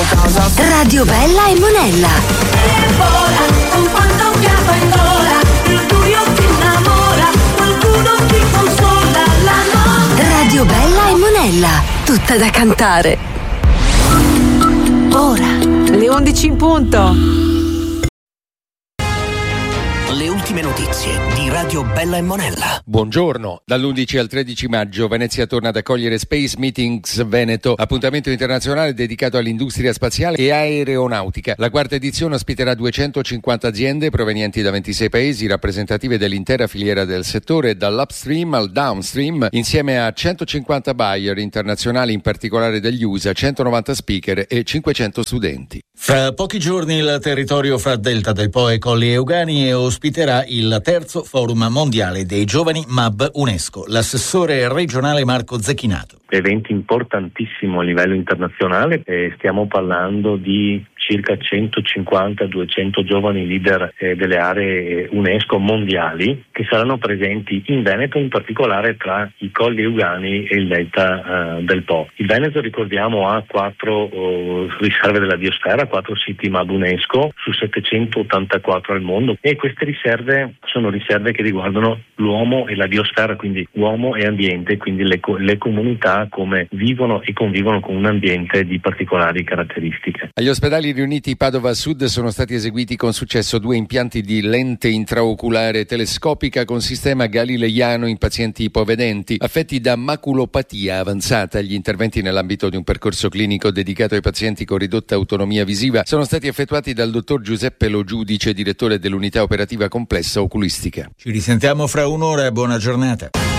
Radio Bella e Monella. E vola, con quanto fiato in gola, il buio ti innamora, qualcuno ti consola la notte. Radio Bella e Monella, tutta da cantare. Ora, le 11 in punto. Le ultime notizie di Radio Bella e Monella. Buongiorno. Dall'11 al 13 maggio Venezia torna ad accogliere Space Meetings Veneto, appuntamento internazionale dedicato all'industria spaziale e aeronautica. La quarta edizione ospiterà 250 aziende provenienti da 26 paesi, rappresentative dell'intera filiera del settore, dall'upstream al downstream, insieme a 150 buyer internazionali, in particolare degli USA, 190 speaker e 500 studenti. Fra pochi giorni il territorio fra Delta del Po e Colli Euganei ospiterà il terzo forum mondiale dei giovani MAB UNESCO. L'assessore regionale Marco Zecchinato. Evento importantissimo a livello internazionale, stiamo parlando di circa 150-200 giovani leader delle aree UNESCO mondiali che saranno presenti in Veneto, in particolare tra i Colli Euganei e il Delta del Po. Il Veneto, ricordiamo, ha 4 riserve della biosfera, 4 siti MAB UNESCO su 784 al mondo, e queste riserve sono riserve che riguardano l'uomo e la biosfera, quindi uomo e ambiente, quindi le comunità come vivono e convivono con un ambiente di particolari caratteristiche. Agli ospedali riuniti Padova Sud sono stati eseguiti con successo 2 impianti di lente intraoculare telescopica con sistema galileiano in pazienti ipovedenti affetti da maculopatia avanzata. Gli interventi nell'ambito di un percorso clinico dedicato ai pazienti con ridotta autonomia visiva sono stati effettuati dal dottor Giuseppe Lo Giudice, direttore dell'unità operativa complessa oculistica. Ci risentiamo fra un'ora, buona giornata.